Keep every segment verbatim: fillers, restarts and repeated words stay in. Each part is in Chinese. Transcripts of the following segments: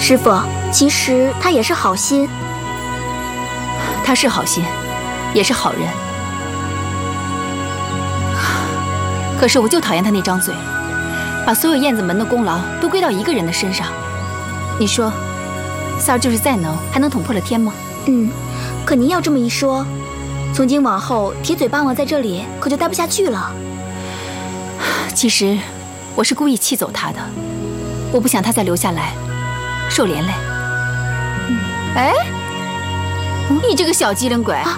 师傅，其实他也是好心。 他是好心，也是好人。可是我就讨厌他那张嘴，把所有燕子门的功劳都归到一个人的身上。你说，三儿就是再能，还能捅破了天吗？ 嗯，可您要这么一说，从今往后铁嘴八王在这里可就待不下去了。 其实，我是故意气走他的，我不想他再留下来，受连累。嗯，哎，你这个小机灵鬼，啊、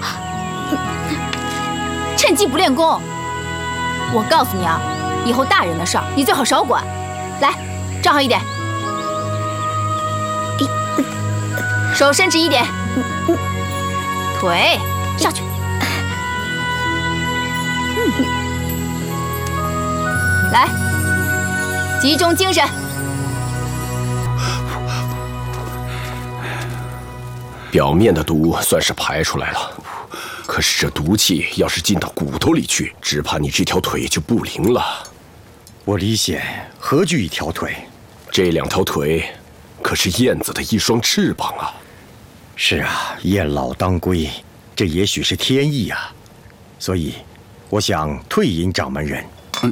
趁机不练功！我告诉你啊，以后大人的事儿你最好少管。来，站好一点，手伸直一点，腿上去。嗯，来，集中精神。 表面的毒算是排出来了，可是这毒气要是进到骨头里去，只怕你这条腿就不灵了。 我李显何惧一条腿？ 这两条腿可是燕子的一双翅膀啊！ 是啊，燕老当归，这也许是天意啊。所以，我想退隐掌门人。 嗯，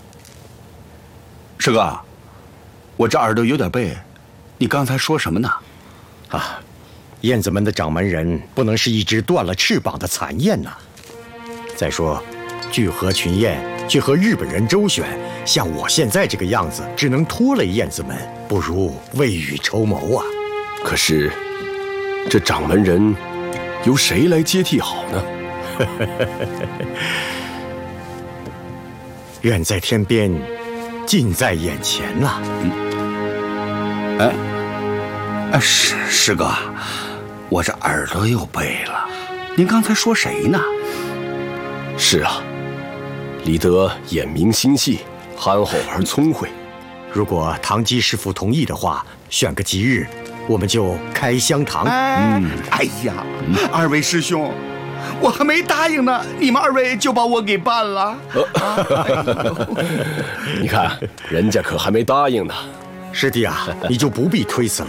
师哥，我这耳朵有点背，你刚才说什么呢？ 啊，燕子门的掌门人不能是一只断了翅膀的残燕呐。再说，聚合群燕去和日本人周旋，像我现在这个样子，只能拖累燕子门，不如未雨绸缪啊。 可是，这掌门人由谁来接替好呢？ 远在天边，近在眼前呐、啊。 嗯，哎，哎，师师哥，我这耳朵又背了。您刚才说谁呢？ 是啊，李德眼明心细，憨厚而聪慧。 如果堂吉师傅同意的话，选个吉日，我们就开香堂。 哎，嗯、哎呀，嗯、二位师兄，我还没答应呢，你们二位就把我给办了。 你看，人家可还没答应呢。 师弟啊，你就不必推辞了。